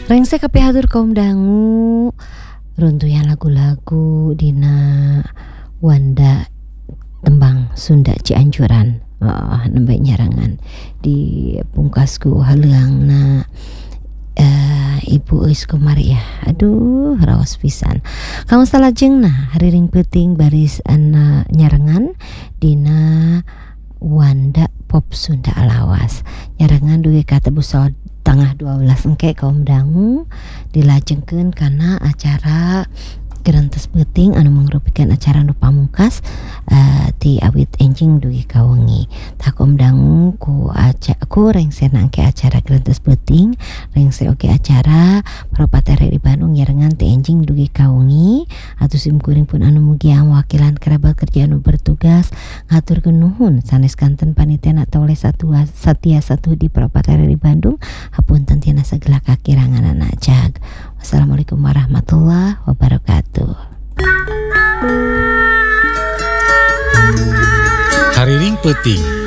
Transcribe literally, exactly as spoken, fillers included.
Rengsek kapihatur kaum dangu runtuyan lagu-lagu dina Wanda tembang Sunda Cianjuran. Oh, nembe nyarangan di pungkasku haleungna uh, Ibu Eus Komari ya. Aduh, raos pisan. Kamu salajengna hariring peuting baris ana nyarangan dina Wanda Pop Sunda Alawas. Nyarangan duwe katebu saud tangah dua belas engke kaum dangu dilajengkeun kana acara Gerentes Beuting anu mangrupikeun acara nu pamungkas uh, ti awit enjing dugi kawengi. Tah kaum dangu ku aca ku rengsena engke acara Gerentes Beuting, rengse oge acara Propatere di Bandung nyarengan ti enjing dugi kawengi. Atuh simkuring pun anu mugia wakilan kerabat kerja anu bertugas ngaturkeun nuhun sanes kanten panitia Tole Satua Satya Satu di Propatere di Bandung. Hapunten tina segala kakiranganana jag. Wassalamualaikum warahmatullahi wabarakatuh. Hariring peuting